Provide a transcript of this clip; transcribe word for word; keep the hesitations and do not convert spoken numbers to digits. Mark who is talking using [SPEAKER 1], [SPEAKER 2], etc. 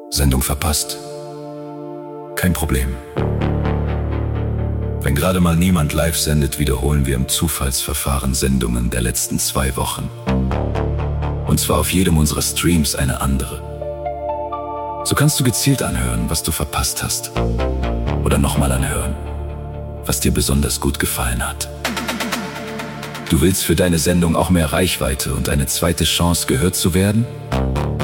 [SPEAKER 1] Sendung verpasst? Kein Problem. Wenn gerade mal niemand live sendet, wiederholen wir im Zufallsverfahren Sendungen der letzten zwei Wochen. Und zwar auf jedem unserer Streams eine andere. So kannst du gezielt anhören, was du verpasst hast. Oder nochmal anhören, was dir besonders gut gefallen hat. Du willst für deine Sendung auch mehr Reichweite und eine zweite Chance, gehört zu werden?